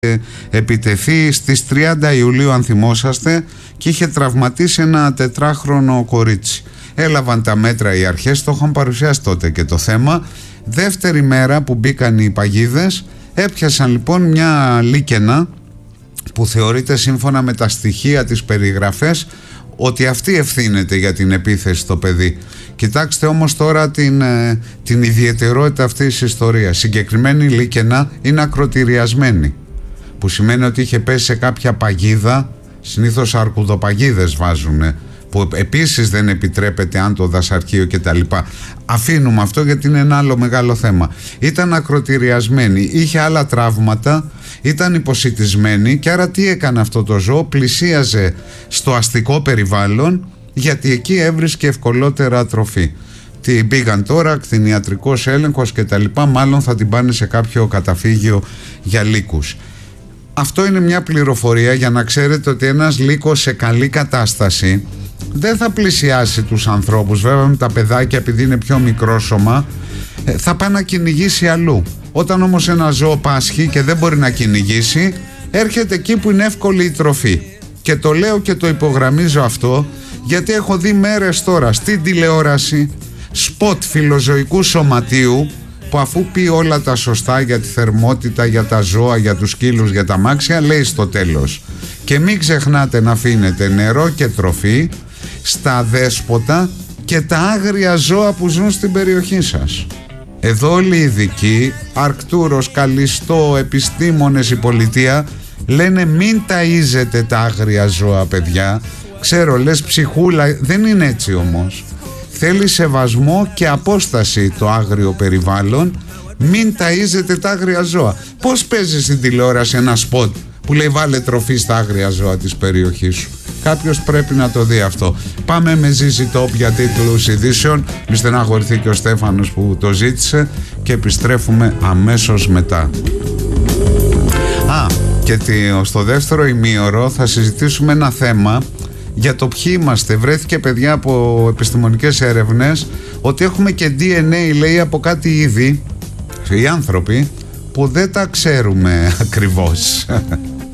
επιτεθεί στις 30 Ιουλίου, αν θυμόσαστε, και είχε τραυματίσει ένα 4χρονο κορίτσι. Έλαβαν τα μέτρα οι αρχές, το είχαν παρουσιάσει τότε και το θέμα. Δεύτερη μέρα που μπήκαν οι παγίδες, έπιασαν λοιπόν μια λίκαινα που θεωρείται σύμφωνα με τα στοιχεία της περιγραφές ότι αυτή ευθύνεται για την επίθεση στο παιδί. Κοιτάξτε όμως τώρα την ιδιαιτερότητα αυτής της ιστορίας. Συγκεκριμένη λίκαινα είναι ακροτηριασμένη, που σημαίνει ότι είχε πέσει σε κάποια παγίδα, συνήθως αρκουδοπαγίδες βάζουνε, που επίσης δεν επιτρέπεται αν το δασαρχείο κτλ. Αφήνουμε αυτό γιατί είναι ένα άλλο μεγάλο θέμα. Ήταν ακροτηριασμένη, είχε άλλα τραύματα, ήταν υποσιτισμένη, και άρα τι έκανε αυτό το ζώο? Πλησίαζε στο αστικό περιβάλλον, γιατί εκεί έβρισκε ευκολότερα τροφή. Τι πήγαν τώρα, κτηνιατρικός έλεγχος κτλ. Μάλλον θα την πάνε σε κάποιο καταφύγιο για λύκους. Αυτό είναι μια πληροφορία για να ξέρετε ότι ένας λύκος σε καλή κατάσταση δεν θα πλησιάσει τους ανθρώπους. Βέβαια με τα παιδάκια, επειδή είναι πιο μικρόσωμα, θα πάει να κυνηγήσει αλλού. Όταν όμως ένα ζώο πάσχει και δεν μπορεί να κυνηγήσει, έρχεται εκεί που είναι εύκολη η τροφή. Και το λέω και το υπογραμμίζω αυτό, γιατί έχω δει μέρες τώρα στην τηλεόραση σποτ φιλοζωικού σωματείου, που αφού πει όλα τα σωστά για τη θερμότητα, για τα ζώα, για τους σκύλους, για τα αμάξια, λέει στο τέλος: και μην ξεχνάτε να αφήνετε νερό και τροφή στα δέσποτα και τα άγρια ζώα που ζουν στην περιοχή σας. Εδώ όλοι οι ειδικοί, Αρκτούρος, Καλιστό, επιστήμονες, η πολιτεία, λένε μην ταΐζετε τα άγρια ζώα, παιδιά. Ξέρω, λες ψυχούλα, δεν είναι έτσι όμως. Θέλει σεβασμό και απόσταση το άγριο περιβάλλον. Μην ταΐζετε τα άγρια ζώα. Πώς παίζει στην τηλεόραση ένα σποτ που λέει βάλε τροφή στα άγρια ζώα της περιοχής σου? Κάποιος πρέπει να το δει αυτό. Πάμε με ZZ Top για τίτλους ειδήσεων. Μη στεναχωρηθεί και ο Στέφανος που το ζήτησε, και επιστρέφουμε αμέσως μετά. Και στο δεύτερο ημίωρο θα συζητήσουμε ένα θέμα για το ποιοι είμαστε. Βρέθηκε, παιδιά, από επιστημονικές έρευνες ότι έχουμε και DNA, λέει, από κάτι είδη, οι άνθρωποι, που δεν τα ξέρουμε ακριβώς.